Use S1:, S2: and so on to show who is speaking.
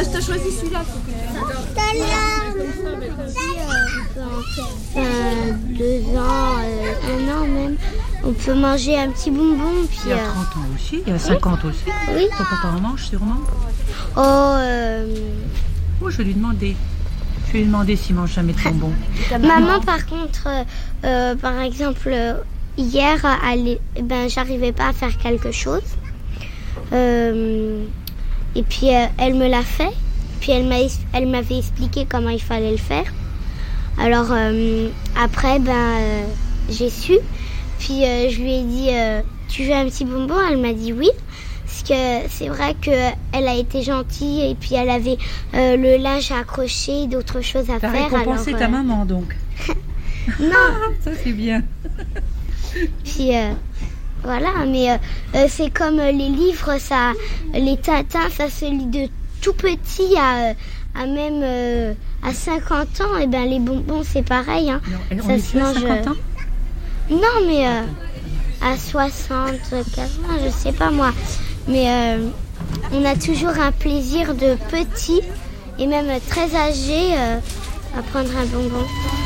S1: t'as choisi celui-là.
S2: 2 ans, 1 an même. On peut manger un petit bonbon. Puis,
S3: Il y a 30 ans aussi, il y a 50 aussi.
S2: Oui.
S3: Ton papa en mange sûrement.
S2: Oh,
S3: Je vais lui demander. Je vais lui demander s'il mange jamais de bonbons.
S2: maman, par contre, par exemple, hier, j'arrivais pas à faire quelque chose. Et puis, elle me l'a fait. Puis, elle m'avait expliqué comment il fallait le faire. Alors, après, j'ai su. Puis, je lui ai dit, tu veux un petit bonbon? Elle m'a dit oui. Parce que c'est vrai qu'elle a été gentille et puis elle avait le linge à accrocher, d'autres choses à
S3: T'as
S2: faire.
S3: récompensé ta maman donc.
S2: Non.
S3: Ça c'est bien.
S2: Puis voilà, mais c'est comme les livres, ça, les Tintins, ça se lit de tout petit à même à 50 ans. Et les bonbons c'est pareil. Hein.
S3: Non,
S2: ça se mange.
S3: 50 ans
S2: Non, mais à 60, 80, je sais pas moi. Mais on a toujours un plaisir de petit et même très âgé à prendre un bonbon.